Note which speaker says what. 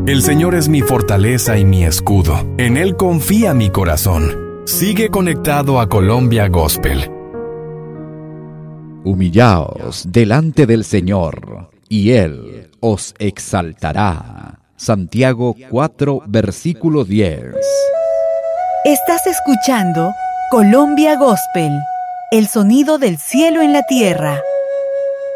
Speaker 1: El Señor es mi fortaleza y mi escudo. En Él confía mi corazón. Sigue conectado a Colombia Gospel.
Speaker 2: Humillaos delante del Señor, y Él os exaltará. Santiago 4, versículo 10.
Speaker 3: Estás escuchando Colombia Gospel, el sonido del cielo en la tierra.